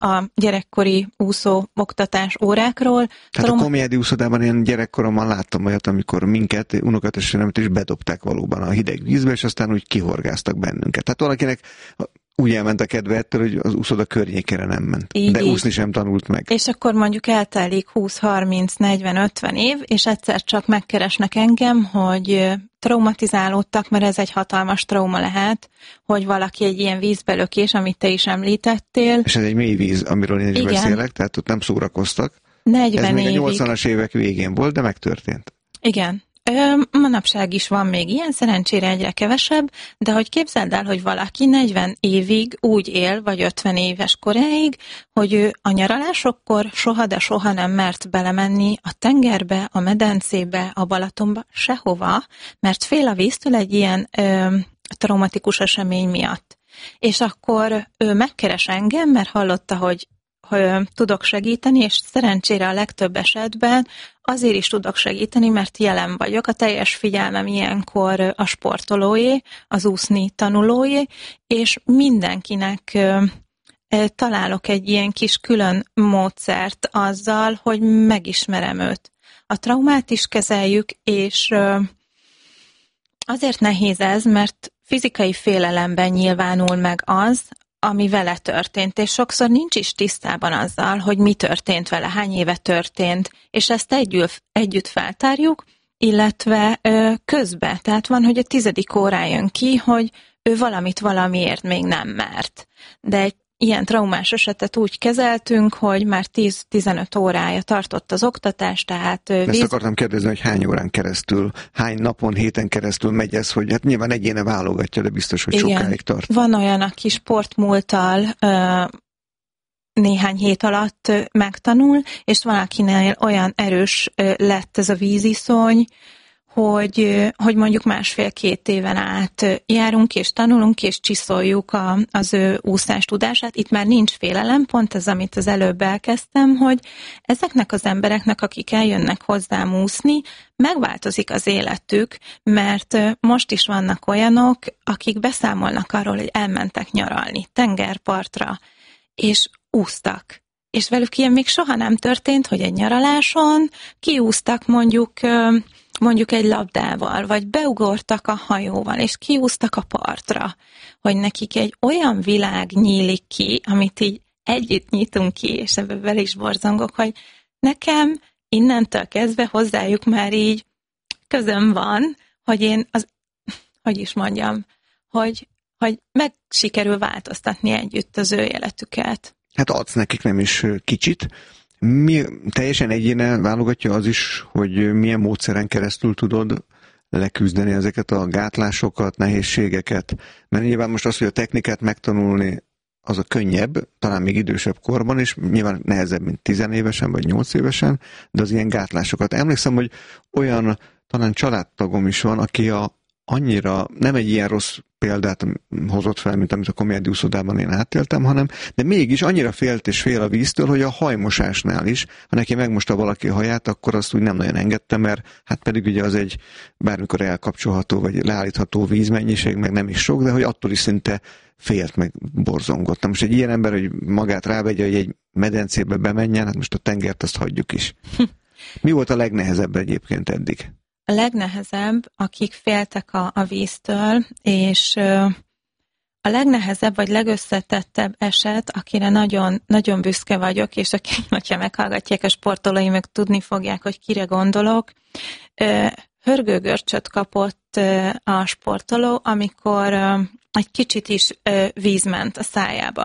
a gyerekkori úszó oktatás órákról. Tehát a komédi úszodában én gyerekkoromban láttam olyat, amikor minket, unokatestvéremet is bedobták valóban a hideg vízbe, és aztán úgy kihorgáztak bennünket. Tehát valakinek úgy elment a kedve ettől, hogy az úszoda környékére nem ment. Így, de úszni sem tanult meg. És akkor mondjuk eltelik 20, 30, 40, 50 év, és egyszer csak megkeresnek engem, hogy traumatizálódtak, mert ez egy hatalmas trauma lehet, hogy valaki egy ilyen vízbelökés, amit te is említettél. És ez egy mély víz, amiről én is beszélek, tehát ott nem szórakoztak. 40 ez még évig. a 80-as évek végén volt, de megtörtént. Igen. Manapság is van még ilyen, szerencsére egyre kevesebb, de hogy képzeld el, hogy valaki 40 évig úgy él, vagy 50 éves koráig, hogy ő a nyaralásokkor soha, de soha nem mert belemenni a tengerbe, a medencébe, a Balatonba, sehova, mert fél a víztől egy ilyen traumatikus esemény miatt. És akkor ő megkeres engem, mert hallotta, hogy tudok segíteni, és szerencsére a legtöbb esetben azért is tudok segíteni, mert jelen vagyok. A teljes figyelmem ilyenkor a sportolóé, az úszni tanulóé, és mindenkinek találok egy ilyen kis külön módszert azzal, hogy megismerem őt. A traumát is kezeljük, és azért nehéz ez, mert fizikai félelemben nyilvánul meg az, ami vele történt, és sokszor nincs is tisztában azzal, hogy mi történt vele, hány éve történt, és ezt együtt feltárjuk, illetve közben. Tehát van, hogy a 10. órán jön ki, hogy ő valamiért még nem mert. De egy ilyen traumás esetet úgy kezeltünk, hogy már 10-15 órája tartott az oktatás, tehát... Ezt akartam kérdezni, hogy hány órán keresztül, hány napon, héten keresztül megy ez, hogy hát nyilván egyéne válogatja, de biztos, hogy igen, sokáig tart. Van olyan, aki sportmúlttal néhány hét alatt megtanul, és valakinél olyan erős lett ez a víziszony, hogy mondjuk 1,5-2 éven át járunk, és tanulunk, és csiszoljuk az ő úszás tudását. Itt már nincs félelem, pont ez, amit az előbb elkezdtem, hogy ezeknek az embereknek, akik eljönnek hozzám úszni, megváltozik az életük, mert most is vannak olyanok, akik beszámolnak arról, hogy elmentek nyaralni tengerpartra, és úsztak. És velük ilyen még soha nem történt, hogy egy nyaraláson kiúsztak mondjuk egy labdával, vagy beugortak a hajóval, és kiúztak a partra, hogy nekik egy olyan világ nyílik ki, amit így együtt nyitunk ki, és ebben vele is borzongok, hogy nekem innentől kezdve hozzájuk már így közöm van, hogy én hogy meg sikerül változtatni együtt az ő életüket. Hát adsz nekik nem is kicsit. Teljesen egyéne válogatja az is, hogy milyen módszeren keresztül tudod leküzdeni ezeket a gátlásokat, nehézségeket. Mert nyilván most az, hogy a technikát megtanulni, az a könnyebb, talán még idősebb korban is, nyilván nehezebb, mint 10 évesen vagy 8 évesen, de az ilyen gátlásokat. Emlékszem, hogy olyan talán családtagom is van, aki annyira nem egy ilyen rossz példát hozott fel, mint amit a komédiúszodában én átéltem, de mégis annyira félt és fél a víztől, hogy a hajmosásnál is, ha neki megmosta valaki a haját, akkor azt úgy nem nagyon engedte, mert hát pedig ugye az egy bármikor elkapcsolható vagy leállítható vízmennyiség, meg nem is sok, de hogy attól is szinte félt, meg borzongott. Most egy ilyen ember, hogy magát rávegye, hogy egy medencébe bemenjen, hát most a tengert azt hagyjuk is. Mi volt a legnehezebb egyébként eddig? A legnehezebb, akik féltek a víztől, és a legnehezebb vagy legösszetettebb eset, akire nagyon, nagyon büszke vagyok, és akik, hogyha meghallgatják a sportolóim, meg tudni fogják, hogy kire gondolok, hörgőgörcsöt kapott a sportoló, amikor egy kicsit is víz ment a szájába.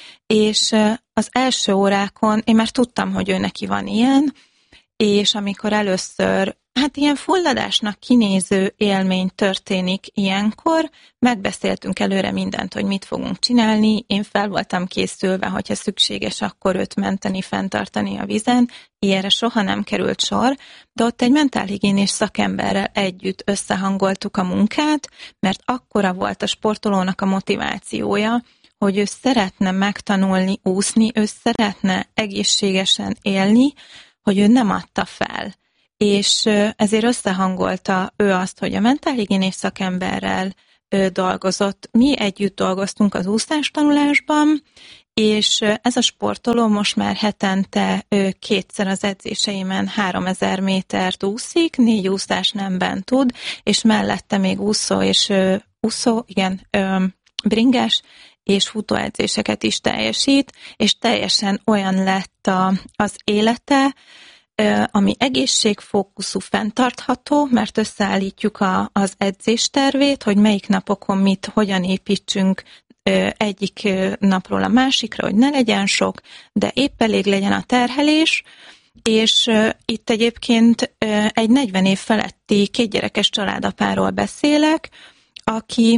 És az első órákon én már tudtam, hogy ő neki van ilyen, és amikor először ilyen fulladásnak kinéző élmény történik ilyenkor, megbeszéltünk előre mindent, hogy mit fogunk csinálni, én fel voltam készülve, hogyha szükséges, akkor őt menteni, fenntartani a vízen, ilyenre soha nem került sor, de ott egy mentálhigiénés szakemberrel együtt összehangoltuk a munkát, mert akkora volt a sportolónak a motivációja, hogy ő szeretne megtanulni úszni, ő szeretne egészségesen élni, hogy ő nem adta fel. És ezért összehangolta ő azt, hogy a mentálhigiénés szakemberrel dolgozott. Mi együtt dolgoztunk az úszástanulásban, és ez a sportoló most már hetente kétszer az edzéseimen 3000 métert úszik, 4 úszás nemben tud, és mellette még bringás és futóedzéseket is teljesít, és teljesen olyan lett az élete, ami egészségfókuszú, fenntartható, mert összeállítjuk az edzéstervét, hogy melyik napokon mit, hogyan építsünk egyik napról a másikra, hogy ne legyen sok, de épp elég legyen a terhelés, és itt egyébként egy 40 év feletti 2 gyerekes családapáról beszélek, aki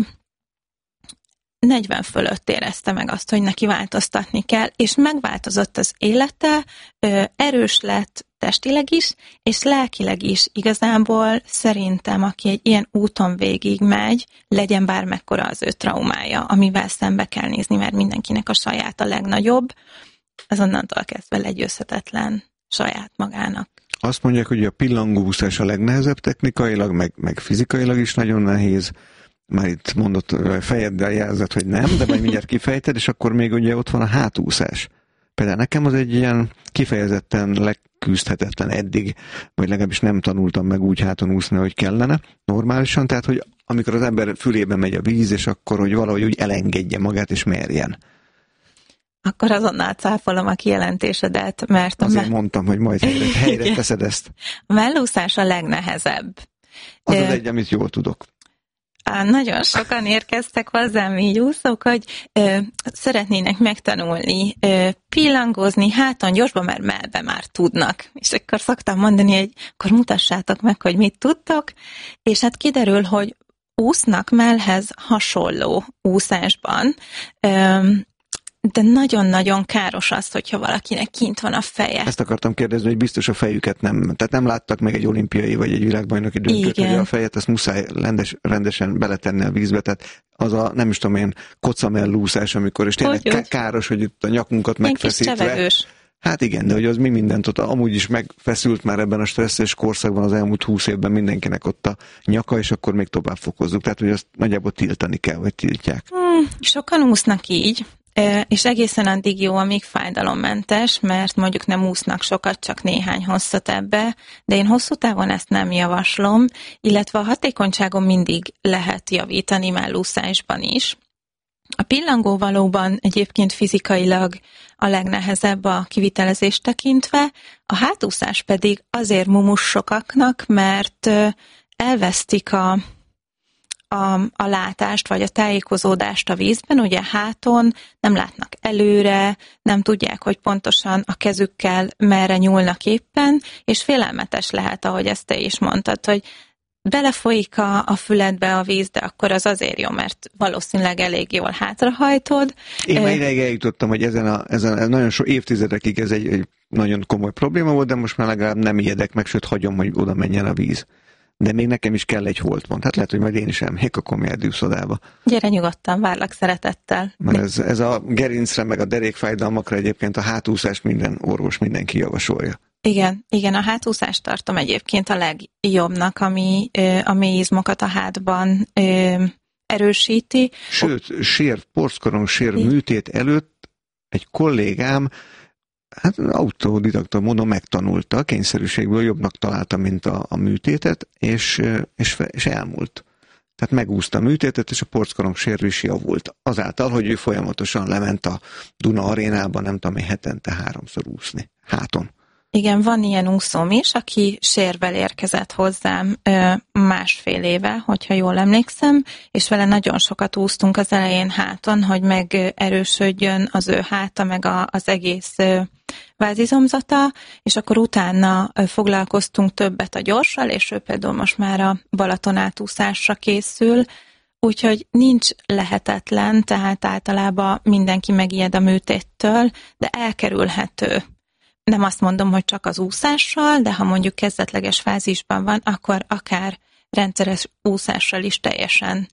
40 fölött érezte meg azt, hogy neki változtatni kell, és megváltozott az élete, erős lett testileg is, és lelkileg is. Igazából szerintem, aki egy ilyen úton végig megy, legyen bármekkora az ő traumája, amivel szembe kell nézni, mert mindenkinek a saját a legnagyobb, az onnantól kezdve legyőzhetetlen saját magának. Azt mondják, hogy a pillangóúszás a legnehezebb technikailag, meg fizikailag is nagyon nehéz. Már itt mondott fejeddel jelzett, hogy nem, de majd mindjárt kifejted, és akkor még ugye ott van a hátúszás. Például nekem az egy ilyen kifejezetten leküzdhetetlen eddig, vagy legalábbis nem tanultam meg úgy háton úszni, ahogy kellene, normálisan, tehát, hogy amikor az ember fülébe megy a víz, és akkor, hogy valahogy úgy elengedje magát, és merjen. Akkor azonnal cáfolom a kijelentésedet, mert... Azért mondtam, hogy majd helyre teszed ezt. A mellúszás a legnehezebb. Az az egy, amit jól tudok. Nagyon sokan érkeztek hozzám így úszók, hogy szeretnének megtanulni pillangózni háton gyorsban, mert mellbe már tudnak. És akkor szoktam mondani, hogy akkor mutassátok meg, hogy mit tudtok, és hát kiderül, hogy úsznak mellhez hasonló úszásban, de nagyon-nagyon káros az, hogyha valakinek kint van a feje. Ezt akartam kérdezni, hogy biztos a fejüket nem, tehát nem láttak meg egy olimpiai vagy egy világbajnoki döntőt, hogy a fejet ezt muszáj rendesen beletenni a vízbe, tehát az a, nem is tudom én, kocamellúszás, amikor, és tényleg káros, hogy itt a nyakunkat megfeszítve. Hát igen, de hogy az mi mindent ott, amúgy is megfeszült már ebben a stresszes korszakban az elmúlt 20 évben mindenkinek ott a nyaka, és akkor még tovább fokozzuk. Tehát, hogy azt nagyjából tiltani kell, vagy tiltják. Sokan úsznak így, és egészen addig jó, amíg fájdalommentes, mert mondjuk nem úsznak sokat, csak néhány hosszat ebbe, de én hosszú távon ezt nem javaslom, illetve a hatékonyságon mindig lehet javítani mellúszásban is. A pillangó valóban egyébként fizikailag a legnehezebb a kivitelezést tekintve, a hátúszás pedig azért mumus sokaknak, mert elvesztik a látást, vagy a tájékozódást a vízben, ugye háton nem látnak előre, nem tudják, hogy pontosan a kezükkel merre nyúlnak éppen, és félelmetes lehet, ahogy ezt te is mondtad, hogy belefolyik a füledbe a víz, de akkor az azért jó, mert valószínűleg elég jól hátrahajtod. Én már ideig eljutottam, hogy ezen nagyon sok évtizedekig ez egy nagyon komoly probléma volt, de most már legalább nem ijedek meg, sőt hagyom, hogy oda menjen a víz. De még nekem is kell egy holtmond. Hát lehet, hogy majd én is elmegyek a komjádűszodába. Gyere nyugodtan, várlak szeretettel. Mert ez a gerincre, meg a derékfájdalmakra egyébként a hátúszás minden orvos, mindenki javasolja. Igen, a hátúszást tartom egyébként a legjobbnak, ami a mély izmokat a hátban erősíti. Sőt, porckorongsér műtét előtt egy kollégám, hát autodidakta módon megtanulta, kényszerűségből jobbnak találta, mint a műtétet, és elmúlt. Tehát megúszta a műtétet, és a porckorongsér is javult. Azáltal, hogy ő folyamatosan lement a Duna arénában, nem tudom, hetente 3-szor úszni háton. Igen, van ilyen úszóm is, aki sérvel érkezett hozzám 1,5 éve, hogyha jól emlékszem, és vele nagyon sokat úsztunk az elején háton, hogy megerősödjön az ő háta, meg az egész vázizomzata, és akkor utána foglalkoztunk többet a gyorssal, és ő például most már a Balaton átúszásra készül, úgyhogy nincs lehetetlen, tehát általában mindenki megijed a műtéttől, de elkerülhető. Nem azt mondom, hogy csak az úszással, de ha mondjuk kezdetleges fázisban van, akkor akár rendszeres úszással is teljesen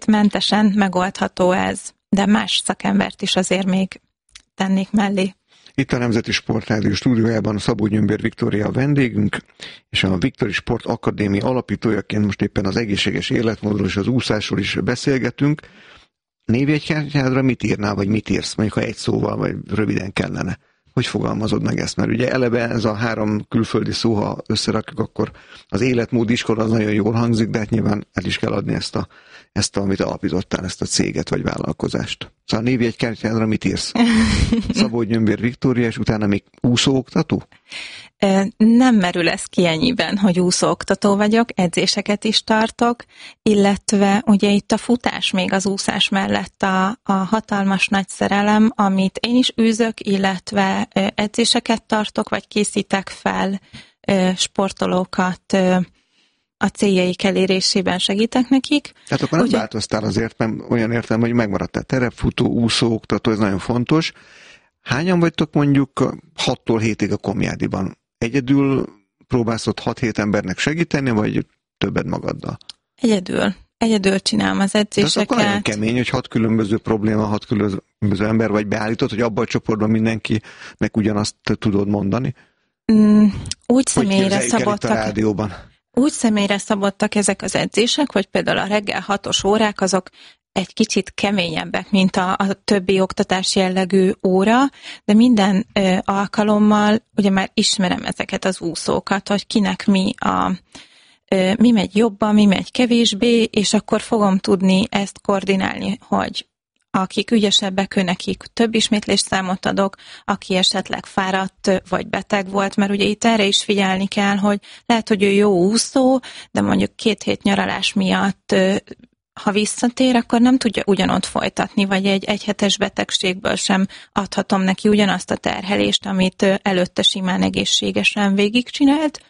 műtétmentesen megoldható ez. De más szakembert is azért még tennék mellé. Itt a Nemzeti Sportrádió stúdiójában a Szabó Gyömbér Viktória a vendégünk, és a Viktori Sport Akadémia alapítójaként most éppen az egészséges életmódról és az úszásról is beszélgetünk. Névjegykártyádra mit írnál, vagy mit írsz, mondjuk ha egy szóval, vagy röviden kellene? Hogy fogalmazod meg ezt? Mert ugye eleve ez a 3 külföldi szó, ha összerakjuk, akkor az életmód iskola az nagyon jól hangzik, de hát nyilván el is kell adni ezt amit alapítottál, ezt a céget vagy vállalkozást. Szóval a névjegykártyádra mit írsz? Szabó Gyömbér Viktória, és utána még úszóoktató? Nem merül ez ki ennyiben, hogy úszóoktató vagyok, edzéseket is tartok, illetve ugye itt a futás még az úszás mellett a hatalmas nagy szerelem, amit én is űzök, illetve edzéseket tartok, vagy készítek fel sportolókat, a céljaik elérésében segítek nekik. Tehát akkor nem változtál azért, mert olyan értelme, hogy megmaradtál terepfutó, úszóoktató, ez nagyon fontos. Hányan vagytok mondjuk 6-tól 7-ig a Komjádiban? Egyedül próbálsz ott 6-7 embernek segíteni, vagy többet magaddal? Egyedül csinálom az edzéseket. De az akkor nagyon kemény, hogy 6 különböző probléma, 6 különböző ember vagy beállított, hogy abban a csoportban mindenkinek ugyanazt tudod mondani? Úgy személyre szabottak ezek az edzések, hogy például a reggel 6-os órák azok egy kicsit keményebbek, mint a többi oktatás jellegű óra, de minden alkalommal ugye már ismerem ezeket az úszókat, hogy kinek mi megy jobban, mi megy kevésbé, és akkor fogom tudni ezt koordinálni, hogy akik ügyesebbek, nekik több ismétlésszámot adok, aki esetleg fáradt vagy beteg volt, mert ugye itt erre is figyelni kell, hogy lehet, hogy ő jó úszó, de mondjuk 2 hét nyaralás miatt ha visszatér, akkor nem tudja ugyanott folytatni, vagy egy hetes betegségből sem adhatom neki ugyanazt a terhelést, amit előtte simán egészségesen végigcsinált.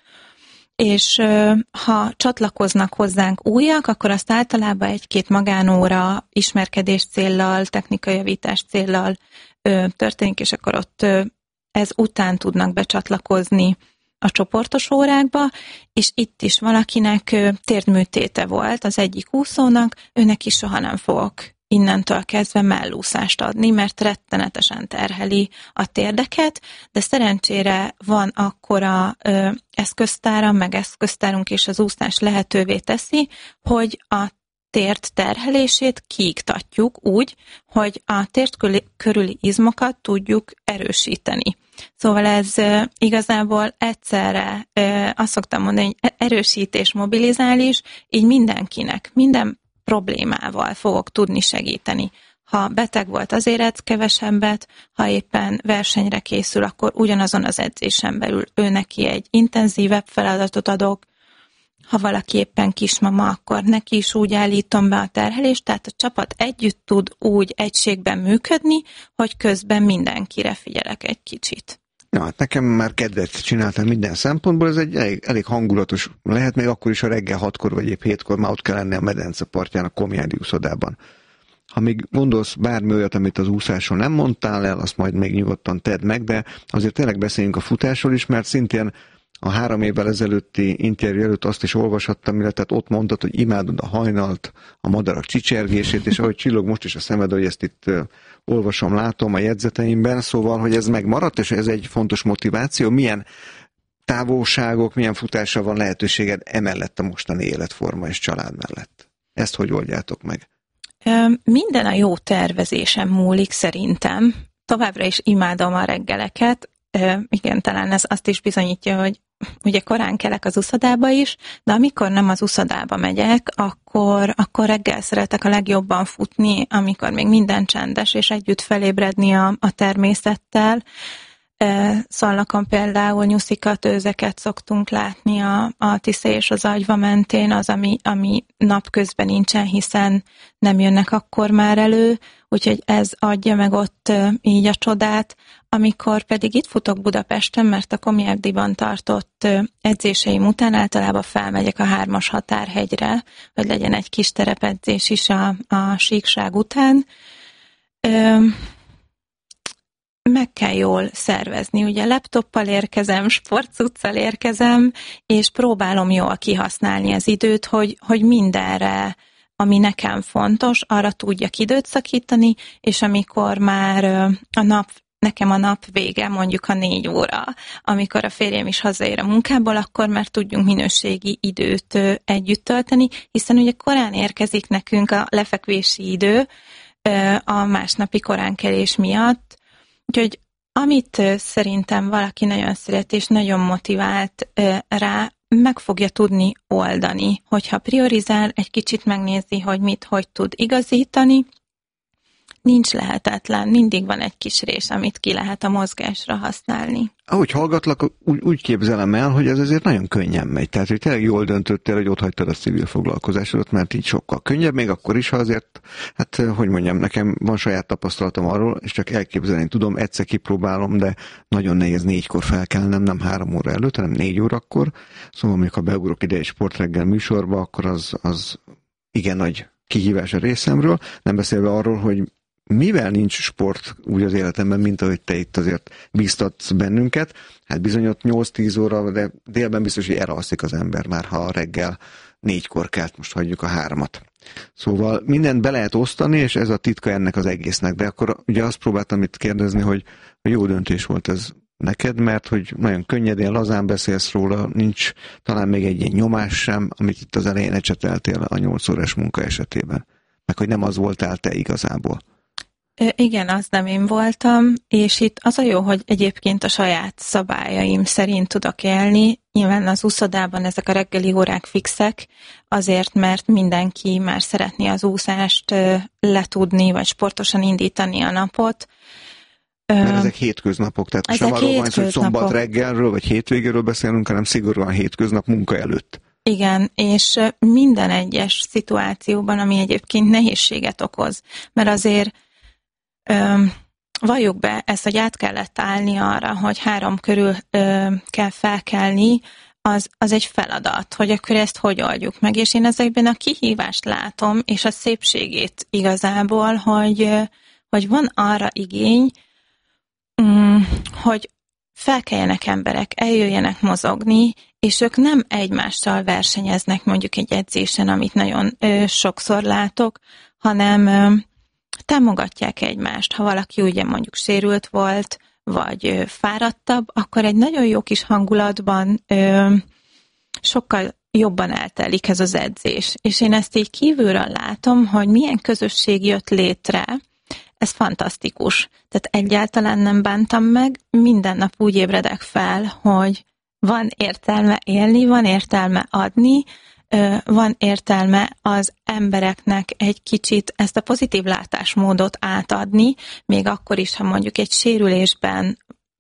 És ha csatlakoznak hozzánk újak, akkor azt általában 1-2 magánóra ismerkedés céllal, technikajavítás céllal történik, és akkor ott ez után tudnak becsatlakozni a csoportos órákba, és itt is valakinek térdműtéte volt az egyik úszónak, őnek is soha nem fogok innentől kezdve mellúszást adni, mert rettenetesen terheli a térdeket, de szerencsére van akkora eszköztáram, meg eszköztárunk, és az úszás lehetővé teszi, hogy a térd terhelését kiiktatjuk úgy, hogy a térd körüli izmokat tudjuk erősíteni. Szóval ez igazából egyszerre, azt szoktam mondani, hogy erősít és mobilizál is, így mindenkinek, minden problémával fogok tudni segíteni. Ha beteg volt, azért edz kevesebbet, ha éppen versenyre készül, akkor ugyanazon az edzésen belül ő neki egy intenzívebb feladatot adok. Ha valaki éppen kismama, akkor neki is úgy állítom be a terhelést, tehát a csapat együtt tud úgy egységben működni, hogy közben mindenkire figyelek egy kicsit. Na, hát nekem már kedvet csináltam minden szempontból, ez egy elég hangulatos lehet, még akkor is a reggel 6-kor vagy épp 7-kor már ott kell lenni a medence partján, a Komjádi úszodában. Ha még gondolsz bármi olyat, amit az úszásról nem mondtál el, azt majd még nyugodtan tedd meg, de azért tényleg beszéljünk a futásról is, mert szintén a 3 évvel ezelőtti interjú előtt azt is olvashattam, illetve ott mondtad, hogy imádod a hajnalt, a madarak csicsergését, és ahogy csillog most is a szemed, hogy ezt itt olvasom, látom a jegyzeteimben, szóval, hogy ez megmaradt, és ez egy fontos motiváció. Milyen távolságok, milyen futásra van lehetőséged emellett a mostani életforma és család mellett? Ezt hogy oldjátok meg? Minden a jó tervezésen múlik szerintem. Továbbra is imádom a reggeleket. Igen, talán ez azt is bizonyítja, hogy ugye korán kelek az uszodába is, de amikor nem az uszodába megyek, akkor reggel szeretek a legjobban futni, amikor még minden csendes, és együtt felébredni a természettel. Szalnakon például nyuszikat, őzeket szoktunk látni a Tisza és az Agyva mentén, az, ami napközben nincsen, hiszen nem jönnek akkor már elő, úgyhogy ez adja meg ott így a csodát. Amikor pedig itt futok Budapesten, mert a Komjádiban tartott edzéseim után általában felmegyek a 3-as határhegyre, hogy legyen egy kis terepedzés is a síkság után. Meg kell jól szervezni. Ugye laptoppal érkezem, sportcuccal érkezem, és próbálom jól kihasználni az időt, hogy mindenre, ami nekem fontos, arra tudjak időt szakítani, és amikor már a nap nekem a nap vége mondjuk a 4 óra, amikor a férjem is hazaér a munkából, akkor már tudjunk minőségi időt együtt tölteni, hiszen ugye korán érkezik nekünk a lefekvési idő a másnapi koránkelés miatt, úgyhogy amit szerintem valaki nagyon szeret és nagyon motivált rá, meg fogja tudni oldani, hogyha priorizál, egy kicsit megnézi, hogy mit, hogy tud igazítani. Nincs lehetetlen, mindig van egy kis rés, amit ki lehet a mozgásra használni. Ahogy hallgatlak, úgy képzelem el, hogy ez azért nagyon könnyen megy. Tehát, hogy tényleg jól döntöttél, hogy ott hagytad a civil foglalkozásodat, mert így sokkal könnyebb, még akkor is, ha azért, hát hogy mondjam, nekem van saját tapasztalatom arról, és csak elképzelni tudom, egyszer kipróbálom, de nagyon nehéz 4-kor felkelnem, nem 3 óra előtt, hanem 4 órakor. Szóval mondjuk, ha beugrok ide egy sportreggel műsorba, akkor az igen nagy kihívás a részemről, nem beszélve arról, hogy mivel nincs sport úgy az életemben, mint ahogy te itt azért bíztatsz bennünket, hát bizony ott 8-10 óra, de délben biztos, hogy elalszik az ember már, ha reggel 4-kor kelt, most hagyjuk a 3-at. Szóval mindent be lehet osztani, és ez a titka ennek az egésznek. De akkor ugye azt próbáltam itt kérdezni, hogy jó döntés volt ez neked, mert hogy nagyon könnyedén, lazán beszélsz róla, nincs talán még egy ilyen nyomás sem, amit itt az elején ecseteltél a 8 órás munka esetében. Meg hogy nem az voltál te igazából. Igen, az nem én voltam, és itt az a jó, hogy egyébként a saját szabályaim szerint tudok élni. Nyilván az úszodában ezek a reggeli órák fixek, azért, mert mindenki már szeretné az úszást letudni, vagy sportosan indítani a napot. Mert ezek hétköznapok, tehát most nem arról van, hogy szombat reggelről, vagy hétvégéről beszélünk, hanem szigorúan hétköznap munka előtt. Igen, és minden egyes szituációban, ami egyébként nehézséget okoz, mert azért valljuk be, ezt, hogy át kellett állni arra, hogy 3 körül kell felkelni, az egy feladat, hogy akkor ezt hogy oldjuk meg. És én ezekben a kihívást látom, és a szépségét igazából, hogy van arra igény, hogy felkeljenek emberek, eljöjjenek mozogni, és ők nem egymással versenyeznek mondjuk egy edzésen, amit nagyon sokszor látok, hanem támogatják egymást. Ha valaki ugye mondjuk sérült volt, vagy fáradtabb, akkor egy nagyon jó kis hangulatban sokkal jobban eltelik ez az edzés. És én ezt így kívülről látom, hogy milyen közösség jött létre, ez fantasztikus. Tehát egyáltalán nem bántam meg, minden nap úgy ébredek fel, hogy van értelme élni, van értelme adni, van értelme az embereknek egy kicsit ezt a pozitív látásmódot átadni, még akkor is, ha mondjuk egy sérülésben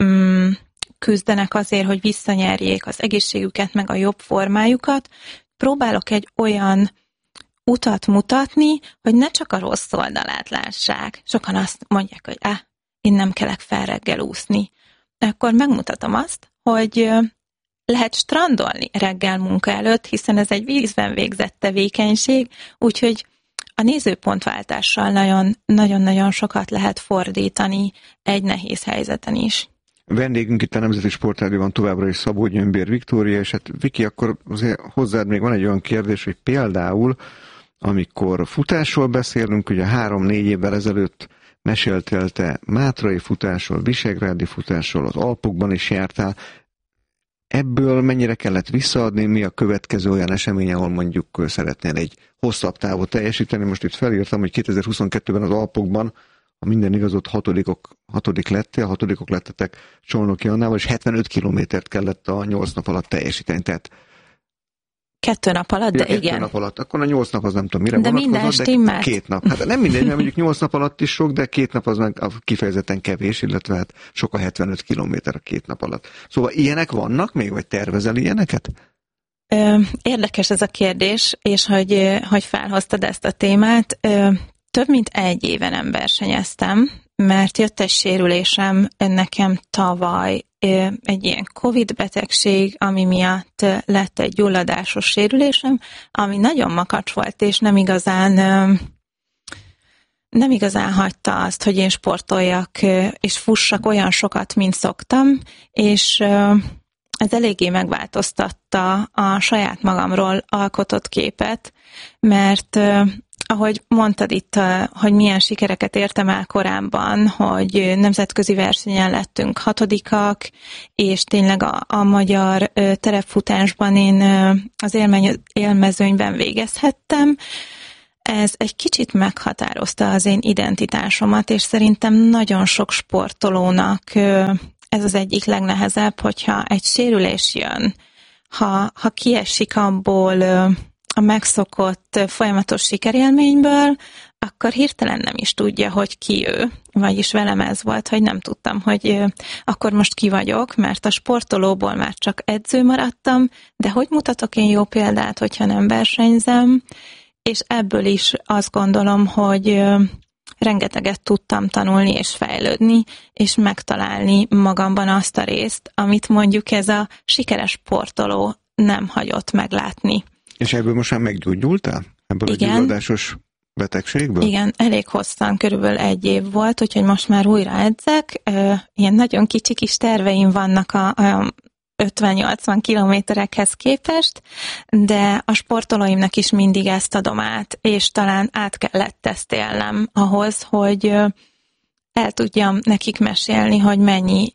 küzdenek azért, hogy visszanyerjék az egészségüket, meg a jobb formájukat. Próbálok egy olyan utat mutatni, hogy ne csak a rossz oldalát lássák. Sokan azt mondják, hogy én nem kelek fel reggel úszni. Akkor megmutatom azt, hogy lehet strandolni reggel munka előtt, hiszen ez egy vízben végzett tevékenység, úgyhogy a nézőpontváltással nagyon-nagyon sokat lehet fordítani egy nehéz helyzeten is. Vendégünk itt a Nemzeti Sportrádióban továbbra is Szabó Gyömbér Viktória, és hát Viki, akkor azért hozzád még van egy olyan kérdés, hogy például, amikor futásról beszélünk, ugye 3-4 évvel ezelőtt meséltél te mátrai futásról, visegrádi futásról, az Alpokban is jártál. Ebből mennyire kellett visszaadni, mi a következő olyan esemény, ahol mondjuk szeretnél egy hosszabb távot teljesíteni? Most itt felírtam, hogy 2022-ben az Alpokban, ha minden igazod, hatodikok lettetek Csolnoki Annával, és 75 kilométert kellett a 8 nap alatt teljesíteni. Tehát 2 nap alatt, de igen. 2 nap alatt. Akkor a 8 nap az nem tudom mire de vonatkozott, de 2 nap. Hát nem mindegy, mert mondjuk 8 nap alatt is sok, de 2 nap az meg kifejezetten kevés, illetve hát sok a 75 kilométer a 2 nap alatt. Szóval ilyenek vannak még, vagy tervezel ilyeneket? Érdekes ez a kérdés, és hogy felhoztad ezt a témát. Több mint 1 éve nem versenyeztem, mert jött egy sérülésem nekem tavaly, egy ilyen Covid betegség, ami miatt lett egy gyulladásos sérülésem, ami nagyon makacs volt, és nem igazán hagyta azt, hogy én sportoljak, és fussak olyan sokat, mint szoktam, és ez eléggé megváltoztatta a saját magamról alkotott képet, mert ahogy mondtad itt, hogy milyen sikereket értem el korábban, hogy nemzetközi versenyen lettünk 6-ak, és tényleg a magyar terepfutásban én az élmezőnyben végezhettem. Ez egy kicsit meghatározta az én identitásomat, és szerintem nagyon sok sportolónak ez az egyik legnehezebb, hogyha egy sérülés jön, ha kiesik abból a megszokott folyamatos sikerélményből, akkor hirtelen nem is tudja, hogy ki ő. Vagyis velem ez volt, hogy nem tudtam, hogy akkor most ki vagyok, mert a sportolóból már csak edző maradtam, de hogy mutatok én jó példát, hogyha nem versenyzem, és ebből is azt gondolom, hogy rengeteget tudtam tanulni és fejlődni, és megtalálni magamban azt a részt, amit mondjuk ez a sikeres sportoló nem hagyott meglátni. És ebből most már meggyógyultál? Ebből igen, a gyulladásos betegségből? Igen, elég hosszan, körülbelül 1 év volt, úgyhogy most már újra edzek. Ilyen nagyon kicsi kis terveim vannak a 50-80 kilométerekhez képest, de a sportolóimnak is mindig ezt adom át, és talán át kellett ezt élnem ahhoz, hogy el tudjam nekik mesélni, hogy mennyi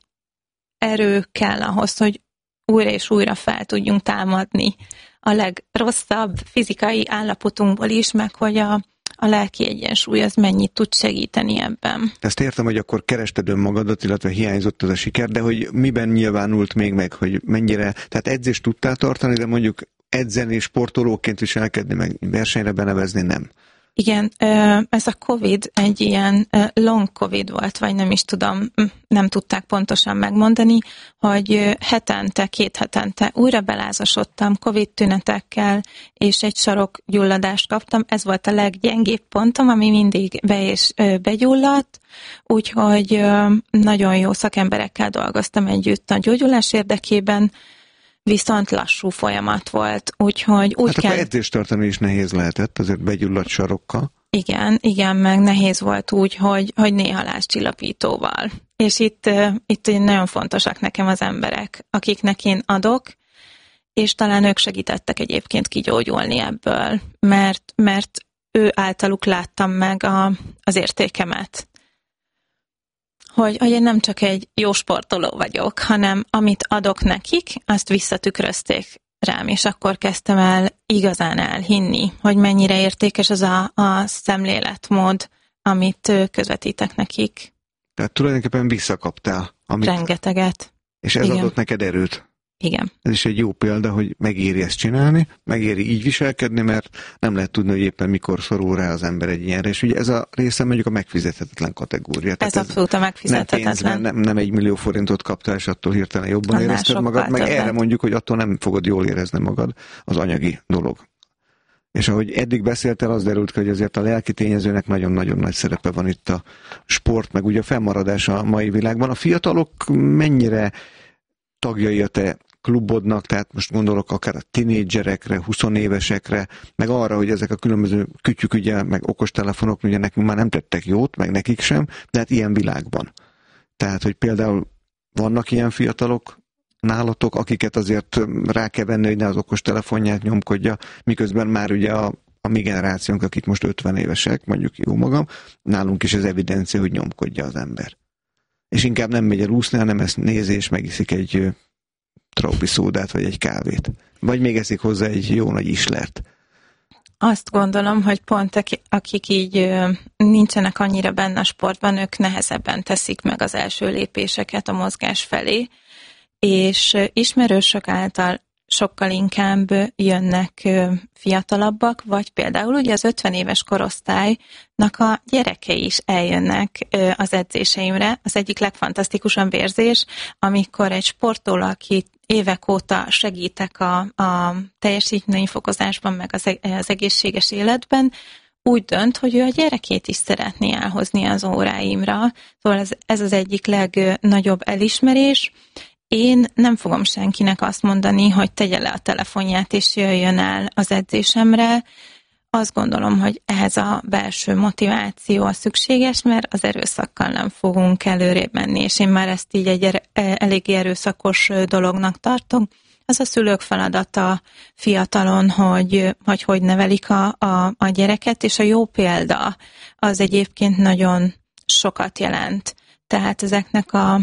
erő kell ahhoz, hogy újra és újra fel tudjunk támadni a legrosszabb fizikai állapotunkból is, meg hogy a lelki egyensúly az mennyit tud segíteni ebben. Ezt értem, hogy akkor kerested önmagadat, illetve hiányzott ez a siker, de hogy miben nyilvánult még meg, hogy mennyire, tehát edzést tudtál tartani, de mondjuk edzeni sportolóként viselkedni, meg versenyre benevezni nem. Igen, ez a Covid egy ilyen long Covid volt, vagy nem is tudom, nem tudták pontosan megmondani, hogy 2 hetente újra belázasodtam Covid tünetekkel, és egy sarokgyulladást kaptam. Ez volt a leggyengébb pontom, ami mindig begyulladt, úgyhogy nagyon jó szakemberekkel dolgoztam együtt a gyógyulás érdekében, viszont lassú folyamat volt, úgyhogy úgy kell... akkor edzést tartani is nehéz lehetett, azért begyulladt sarokkal. Igen, meg nehéz volt úgy, hogy néha lázcsillapítóval. És itt nagyon fontosak nekem az emberek, akiknek én adok, és talán ők segítettek egyébként kigyógyulni ebből, mert ő általuk láttam meg az értékemet. Hogy én nem csak egy jó sportoló vagyok, hanem amit adok nekik, azt visszatükrözték rám, és akkor kezdtem el igazán elhinni, hogy mennyire értékes az a szemléletmód, amit közvetítek nekik. Tehát tulajdonképpen visszakaptál. Rengeteget. És ez adott neked erőt. Igen. Ez is egy jó példa, hogy megéri ezt csinálni, megéri így viselkedni, mert nem lehet tudni, hogy éppen mikor szorul rá az ember egy ilyenre. És ugye ez a része mondjuk a megfizethetetlen kategória. Ez abszolút a megfizethetetlen. Nem 1 millió forintot kaptál, és attól hirtelen jobban érezted magad, meg erre mondjuk, hogy attól nem fogod jól érezni magad, az anyagi dolog. És ahogy eddig beszéltél, az derült ki, hogy azért a lelki tényezőnek nagyon-nagyon nagy szerepe van itt a sport, meg ugye a fennmaradás a mai világban. A fiatalok mennyire tagjai a te klubodnak, tehát most gondolok akár a tinédzserekre, 20 évesekre, meg arra, hogy ezek a különböző kütyük, ugye, meg okostelefonok, ugye nekünk már nem tettek jót, meg nekik sem, de hát ilyen világban. Tehát, hogy például vannak ilyen fiatalok nálatok, akiket azért rá kell venni, hogy ne az okostelefonját nyomkodja, miközben már ugye a mi generációnk, akik most 50 évesek, mondjuk jó magam, nálunk is ez evidencia, hogy nyomkodja az ember. És inkább nem megy el úszni, hanem ezt nézi, és megiszik egy traubi szódát, vagy egy kávét. Vagy még eszik hozzá egy jó nagy islert. Azt gondolom, hogy pont akik így nincsenek annyira benne a sportban, ők nehezebben teszik meg az első lépéseket a mozgás felé, és ismerősök által sokkal inkább jönnek fiatalabbak, vagy például ugye az 50 éves korosztálynak a gyerekei is eljönnek az edzéseimre. Az egyik legfantasztikusabb érzés, amikor egy sportoló, aki évek óta segítek a teljesítményfokozásban, meg az egészséges életben, úgy dönt, hogy ő a gyerekét is szeretné elhozni az óráimra. Szóval ez az egyik legnagyobb elismerés. Én nem fogom senkinek azt mondani, hogy tegye le a telefonját és jöjjön el az edzésemre. Azt gondolom, hogy ehhez a belső motiváció a szükséges, mert az erőszakkal nem fogunk előrébb menni, és én már ezt így egy eléggé erőszakos dolognak tartom, Ez a szülők feladata fiatalon, hogy nevelik a gyereket, és a jó példa az egyébként nagyon sokat jelent. Tehát ezeknek a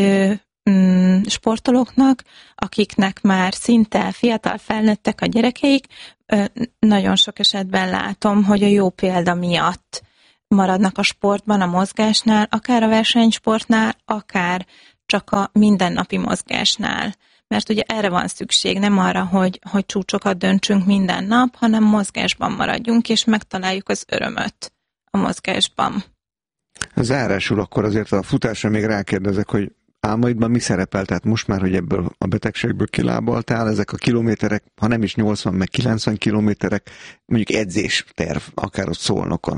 sportolóknak, akiknek már szinte fiatal felnőttek a gyerekeik, nagyon sok esetben látom, hogy a jó példa miatt maradnak a sportban, a mozgásnál, akár a versenysportnál, akár csak a mindennapi mozgásnál. Mert ugye erre van szükség, nem arra, hogy csúcsokat döntsünk minden nap, hanem mozgásban maradjunk, és megtaláljuk az örömöt a mozgásban. Zárásul akkor azért a futásra még rákérdezek, hogy álmaidban mi szerepel? Tehát most már, hogy ebből a betegségből kilábaltál, ezek a kilométerek, ha nem is 80, meg 90 kilométerek, mondjuk edzésterv, akár ott Szolnokon,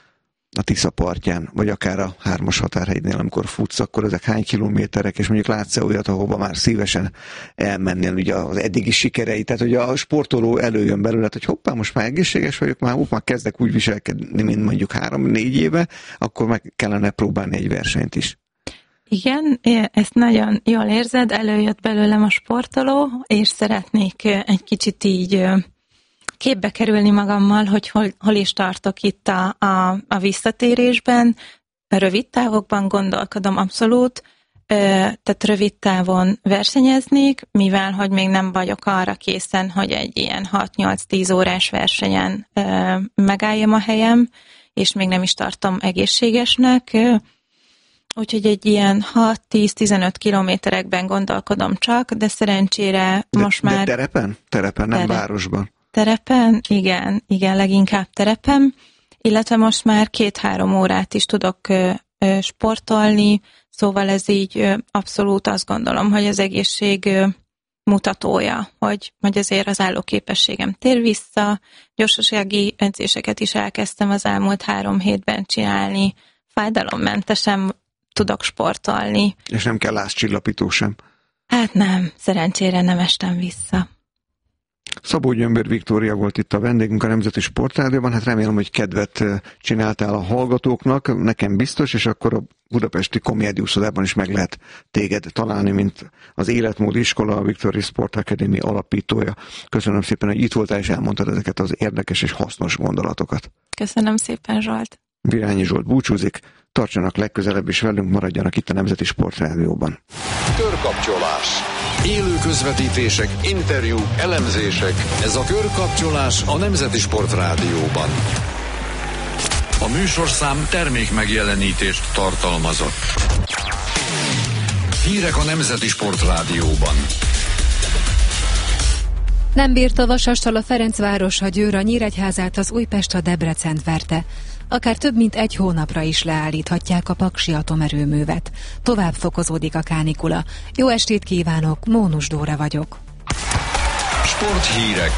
a Tisza partján, vagy akár a 3-as határhegynél, amikor futsz, akkor ezek hány kilométerek, és mondjuk látsz-e olyat, ahova már szívesen elmennél ugye az eddigi sikerei, tehát hogy a sportoló előjön belőle, hogy hoppá, most már egészséges vagyok, már kezdek úgy viselkedni, mint mondjuk 3-4 éve, akkor meg kellene próbálni egy versenyt is. Igen, ezt nagyon jól érzed, előjött belőlem a sportoló, és szeretnék egy kicsit így képbe kerülni magammal, hogy hol is tartok itt a visszatérésben. Rövid távokban gondolkodom abszolút, tehát rövid távon versenyeznék, mivel hogy még nem vagyok arra készen, hogy egy ilyen 6-8-10 órás versenyen megálljam a helyem, és még nem is tartom egészségesnek. Úgyhogy egy ilyen 6-10-15 kilométerekben gondolkodom csak, de szerencsére most már... De terepen, nem városban. Terepen, igen, leginkább terepen, illetve most már 2-3 órát is tudok sportolni, szóval ez így abszolút azt gondolom, hogy az egészség mutatója, hogy azért az állóképességem tér vissza, gyorsasági edzéseket is elkezdtem az elmúlt 3 hétben csinálni, fájdalommentesen tudok sportolni. És nem kell lázcsillapító sem. Hát nem, szerencsére nem estem vissza. Szabó Gyömbér Viktória volt itt a vendégünk a Nemzeti Sportrádióban, hát remélem, hogy kedvet csináltál a hallgatóknak, nekem biztos, és akkor a budapesti Komédiuszodában is meg lehet téged találni, mint az Életmód Iskola, a Victory Sport Academy alapítója. Köszönöm szépen, hogy itt voltál, és elmondtad ezeket az érdekes és hasznos gondolatokat. Köszönöm szépen, Zsolt. Virányi Zsolt búcsúzik, tartsanak legközelebb is velünk, maradjanak itt a Nemzeti Sportrádióban. Körkapcsolás. Élő közvetítések, interjúk, elemzések. Ez a Körkapcsolás a Nemzeti Sportrádióban. A műsorszám termék megjelenítést tartalmazott. Hírek a Nemzeti Sportrádióban. Nem bírta Vasastal a Ferencváros, a Győr a Nyíregyházát, az Újpest a Debrecent verte. Akár több mint 1 hónapra is leállíthatják a paksi atomerőművet. Tovább fokozódik a kánikula. Jó estét kívánok, Mónus Dóra vagyok. Sporthírek.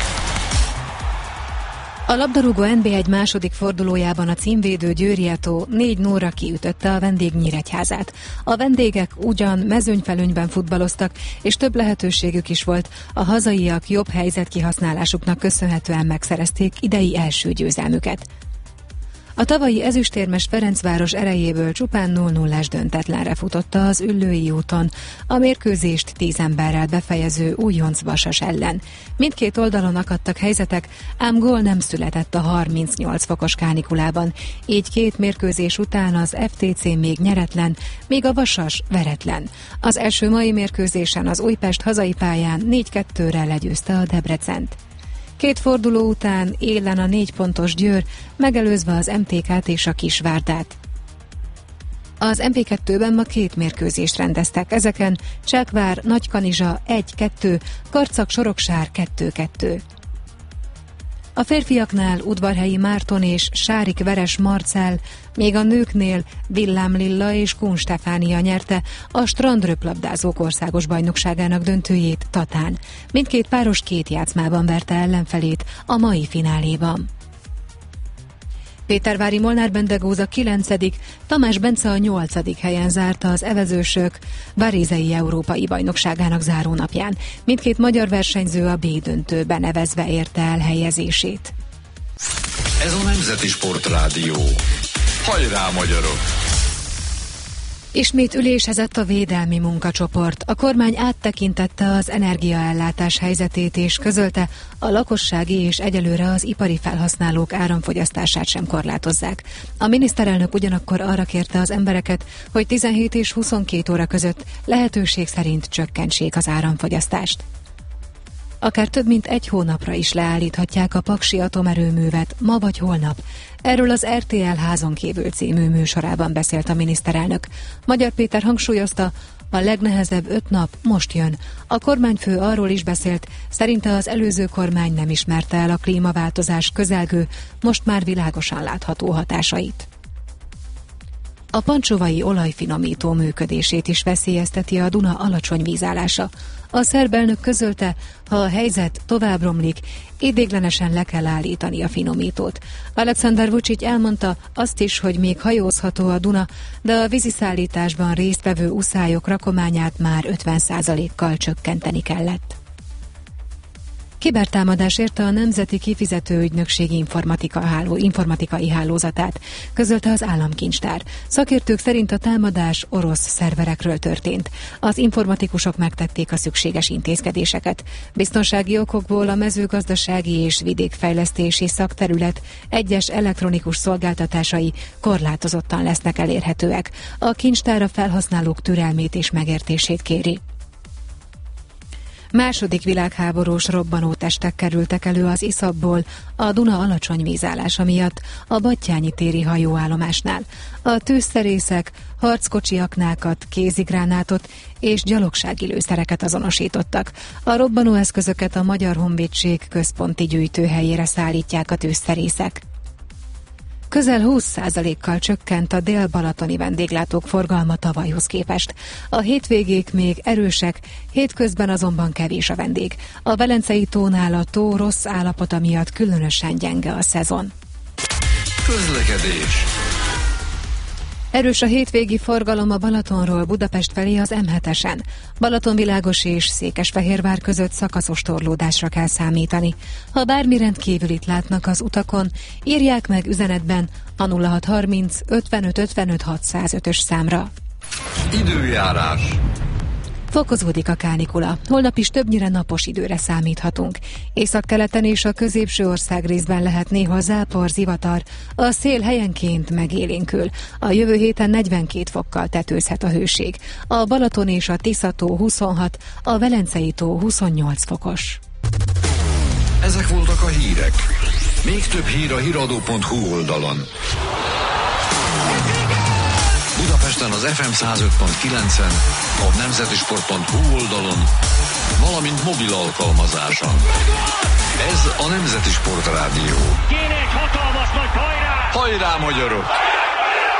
A labdarúgó NB1 második fordulójában a címvédő Győri Eto 4-0-ra kiütötte a vendég Nyíregyházát. A vendégek ugyan mezőnyfelőnyben futballoztak, és több lehetőségük is volt. A hazaiak jobb helyzetkihasználásuknak köszönhetően megszerezték idei első győzelmüket. A tavalyi ezüstérmes Ferencváros erejéből csupán 0-0-ás döntetlenre futotta az Üllői úton a mérkőzést 10 emberrel befejező újonc Vasas ellen. Mindkét oldalon akadtak helyzetek, ám gól nem született a 38 fokos kánikulában, így 2 mérkőzés után az FTC még nyeretlen, míg a Vasas veretlen. Az első mai mérkőzésen az Újpest hazai pályán 4-2-re legyőzte a Debrecent. 2 forduló után élen a 4 pontos Győr, megelőzve az MTK-t és a Kisvárdát. Az MP2-ben ma 2 mérkőzést rendeztek, ezeken Cselkvár, Nagykanizsa 1-2, Karcag-Soroksár 2-2. A férfiaknál Udvarhelyi Márton és Sárik Veres Marcell, még a nőknél Villám Lilla és Kun Stefánia nyerte a strandröplabdázók országos bajnokságának döntőjét Tatán. Mindkét páros 2 játszmában verte ellenfelét a mai fináléban. Pétervári Molnár Bendegúza 9., Tamás Bence a 8. helyen zárta az evezősök Varézei Európai Bajnokságának zárónapján. Mindkét magyar versenyző a B döntőben evezve érte el helyezését. Ez a Nemzeti Sportrádió. Hajrá, magyarok! Ismét ülésezett a védelmi munkacsoport. A kormány áttekintette az energiaellátás helyzetét és közölte, a lakossági és egyelőre az ipari felhasználók áramfogyasztását sem korlátozzák. A miniszterelnök ugyanakkor arra kérte az embereket, hogy 17 és 22 óra között lehetőség szerint csökkentsék az áramfogyasztást. Akár több mint egy hónapra is leállíthatják a paksi atomerőművet ma vagy holnap. Erről az RTL Házon kívül című műsorában beszélt a miniszterelnök. Magyar Péter hangsúlyozta, a legnehezebb 5 nap most jön. A kormányfő arról is beszélt, szerinte az előző kormány nem ismerte el a klímaváltozás közelgő, most már világosan látható hatásait. A pancsovai olajfinomító működését is veszélyezteti a Duna alacsony vízállása. A szerb elnök közölte, ha a helyzet tovább romlik, idéglenesen le kell állítani a finomítót. Alexander Vučić elmondta azt is, hogy még hajózható a Duna, de a víziszállításban résztvevő uszályok rakományát már 50%-kal csökkenteni kellett. Kibertámadás érte a Nemzeti Kifizetőügynökség informatikai hálózatát, közölte az államkincstár. Szakértők szerint a támadás orosz szerverekről történt. Az informatikusok megtették a szükséges intézkedéseket. Biztonsági okokból a mezőgazdasági és vidékfejlesztési szakterület egyes elektronikus szolgáltatásai korlátozottan lesznek elérhetőek. A kincstár a felhasználók türelmét és megértését kéri. Második világháborús robbanótestek kerültek elő az iszapból a Duna alacsony vízállása miatt a Battyányi téri hajóállomásnál. A tűzszerészek harckocsi aknákat, kézigránátot és gyalogsági lőszereket azonosítottak. A robbanóeszközöket a Magyar Honvédség központi gyűjtőhelyére szállítják a tűzszerészek. Közel 20%-kal csökkent a dél-balatoni vendéglátók forgalma tavalyhoz képest. A hétvégék még erősek, hétközben azonban kevés a vendég. A Velencei tónál a tó rossz állapota miatt különösen gyenge a szezon. Közlekedés. Erős a hétvégi forgalom a Balatonról Budapest felé az M7-esen. Balatonvilágos és Székesfehérvár között szakaszos torlódásra kell számítani. Ha bármi rendkívülit látnak az utakon, írják meg üzenetben a 0630 55 55 605-ös számra. Időjárás. Fokozódik a kánikula. Holnap is többnyire napos időre számíthatunk. Északkeleten és a középső ország részben lehet néha zápor, zivatar. A szél helyenként megélénkül. A jövő héten 42 fokkal tetőzhet a hőség. A Balaton és a Tisza-tó 26, a Velencei tó 28 fokos. Ezek voltak a hírek. Még több hír a hiradó.hu oldalon. Budapesten az FM 105.9-en, a nemzetisport.hu oldalon, valamint mobil alkalmazáson. Ez a Nemzeti Sport Rádió. Kéne egy hatalmas nagy hajrá! Hajrá, magyarok!